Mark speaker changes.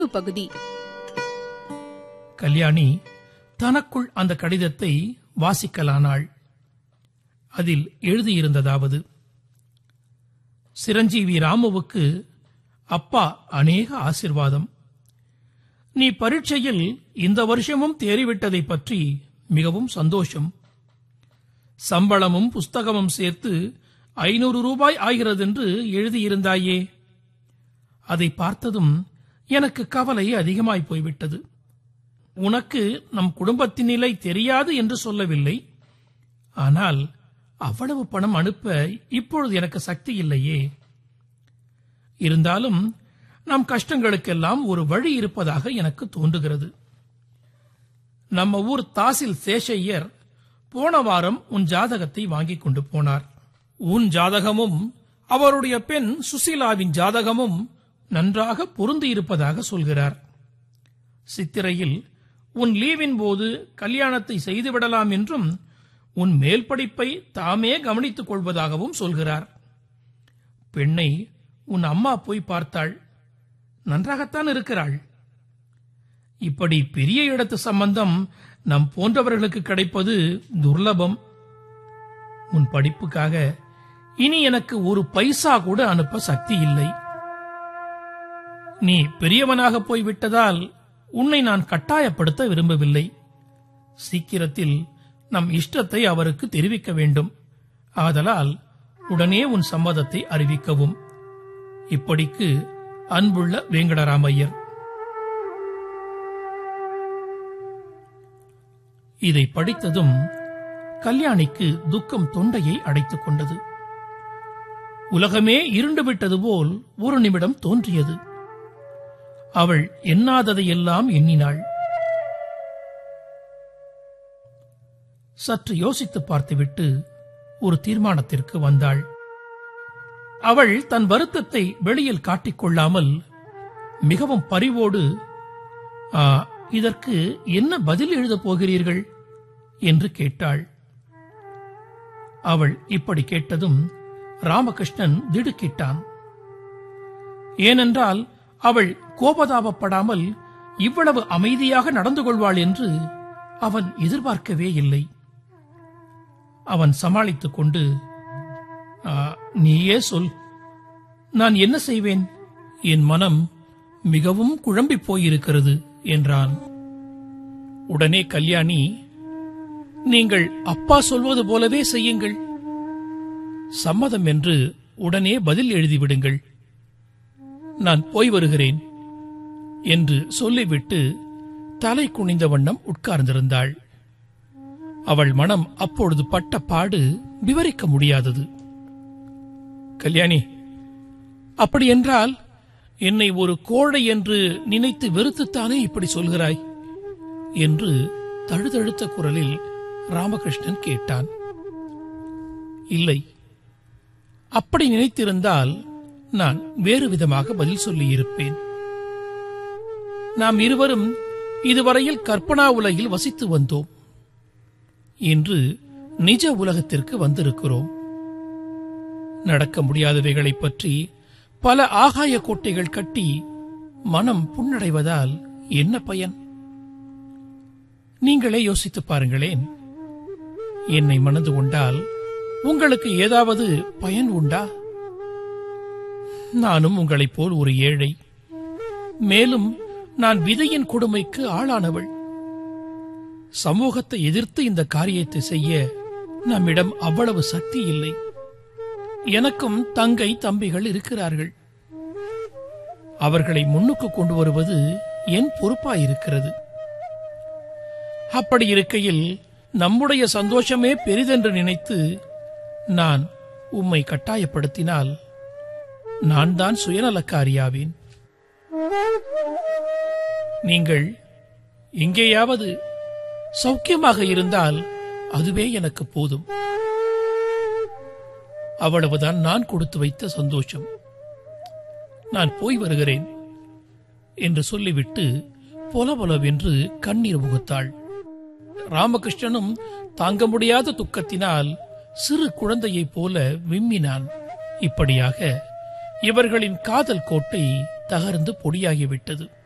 Speaker 1: பகுதி.
Speaker 2: கல்யாணி தனக்குள் அந்த கடிதத்தை வாசிக்கலானாள். அதில் எழுதியிருந்ததாவது: சிரஞ்சீவி ராமுவுக்கு அப்பா அநேக ஆசிர்வாதம். நீ பரீட்சையில் இந்த வருஷமும் தேறிவிட்டதை பற்றி மிகவும் சந்தோஷம். சம்பளமும் புஸ்தகமும் சேர்த்து 500 ரூபாய் ஆகிறதென்று எழுதியிருந்தாயே. அதை பார்த்ததும் எனக்கு கவலை அதிகமாய் போய்விட்டது. உனக்கு நம் குடும்பத்தின் நிலை தெரியாது என்று சொல்லவில்லை. ஆனால் அவ்வளவு பணம் அனுப்ப இப்பொழுது எனக்கு சக்தி இல்லையே. இருந்தாலும் நம் கஷ்டங்களுக்கெல்லாம் ஒரு வழி இருப்பதாக எனக்கு தோன்றுகிறது. நம்ம ஊர் தாசில் சேஷையர் போன வாரம் உன் ஜாதகத்தை வாங்கிக் கொண்டு போனார். உன் ஜாதகமும் அவருடைய பெண் சுசீலாவின் ஜாதகமும் நன்றாக பொருந்தியிருப்பதாக சொல்கிறார். சித்திரையில் உன் லீவின் போது கல்யாணத்தை செய்துவிடலாம் என்றும் உன் மேல் படிப்பை தாமே கவனித்துக் கொள்வதாகவும் சொல்கிறார். பெண்ணை உன் அம்மா போய் பார்த்தாள். நன்றாகத்தான் இருக்கிறாள். இப்படி பெரிய இடத்து சம்பந்தம் நம் போன்றவர்களுக்கு கிடைப்பது துர்லபம். உன் படிப்புக்காக இனி எனக்கு ஒரு பைசா கூட அனுப்ப சக்தி இல்லை. நீ பெரியவனாக போய்விட்டதால் உன்னை நான் கட்டாயப்படுத்த விரும்பவில்லை. சீக்கிரத்தில் நம் இஷ்டத்தை அவருக்கு தெரிவிக்க வேண்டும். ஆதலால் உடனே உன் சம்மதத்தை அறிவிக்கவும். இப்படிக்கு அன்புள்ள வேங்கடராமையர். இதை படித்ததும் கல்யாணிக்கு துக்கம் தொண்டையை அடைத்துக் கொண்டது. உலகமே இருண்டுவிட்டது போல் ஒரு நிமிடம் தோன்றியது. அவள் எண்ணாததையெல்லாம் எண்ணினாள். சற்று யோசித்து பார்த்துவிட்டு ஒரு தீர்மானத்திற்கு வந்தாள். அவள் தன் வருத்தத்தை வெளியில் காட்டிக்கொள்ளாமல் மிகவும் பரிவோடு, இதற்கு என்ன பதில் எழுதப் போகிறீர்கள் என்று கேட்டாள். அவள் இப்படி கேட்டதும் ராமகிருஷ்ணன் திடுக்கிட்டான். ஏனென்றால் அவள் கோபதாபப்படாமல் இவ்வளவு அமைதியாக நடந்து கொள்வாள் என்று அவன் எதிர்பார்க்கவே இல்லை. அவன் சமாளித்துக் கொண்டு, நீயே சொல், நான் என்ன செய்வேன்? என் மனம் மிகவும் குழம்பிப் போயிருக்கிறது என்றான். உடனே கல்யாணி, நீங்கள் அப்பா சொல்வது போலவே செய்யுங்கள். சம்மதம் என்று உடனே பதில் எழுதிவிடுங்கள். நான் போய் வருகிறேன் என்று சொல்லிவிட்டு தலை குனிந்த வண்ணம் உட்கார்ந்திருந்தாள். அவள் மனம் அப்பொழுது பட்ட பாடு விவரிக்க முடியாதது. கல்யாணி, அப்படியென்றால் என்னை ஒரு கோழை என்று நினைத்து வெறுத்துத்தானே இப்படி சொல்கிறாய் என்று தழுதழுத்த குரலில் ராமகிருஷ்ணன் கேட்டான். இல்லை, அப்படி நினைத்திருந்தால் நான் வேறு விதமாக பதில் சொல்லியிருப்பேன். நாம் இருவரும் இதுவரையில் கற்பனா உலகில் வசித்து வந்தோம். இன்று நிஜ உலகத்திற்கு வந்திருக்கிறோம். நடக்க முடியாதவைகளைப் பற்றி பல ஆகாய கோட்டைகள் கட்டி மனம் புண்ணடைவதால் என்ன பயன்? நீங்களே யோசித்து பாருங்களேன். என்னை மணந்து கொண்டால் உங்களுக்கு ஏதாவது பயன் உண்டா? நானும் உங்களைப் போல் ஒரு ஏழை. மேலும் நான் விதையின் கொடுமைக்கு ஆளானவள். சமூகத்தை எதிர்த்து இந்த காரியத்தை செய்ய நம்மிடம் அவ்வளவு சக்தி இல்லை. எனக்கும் தங்கை தம்பிகள் இருக்கிறார்கள். அவர்களை முன்னுக்கு கொண்டு வருவது என் பொறுப்பாயிருக்கிறது. அப்படி இருக்கையில் நம்முடைய சந்தோஷமே பெரிதென்று நினைத்து நான் உம்மை கட்டாயப்படுத்தினால் நான் தான் சுயநலக்காரியாவேன். நீங்கள் எங்கேயாவது சௌக்கியமாக இருந்தால் அதுவே எனக்கு போதும். அவ்வளவுதான் நான் கொடுத்து வைத்த சந்தோஷம். நான் போய் வருகிறேன் என்று சொல்லிவிட்டு பொலபொலவென்று கண்ணீர் புகுத்தாள். ராமகிருஷ்ணனும் தாங்க முடியாத துக்கத்தினால் சிறு குழந்தையைப் போல விம்மினான். இப்படியாக இவர்களின் காதல் கோட்டை தகர்ந்து பொடியாகிவிட்டது.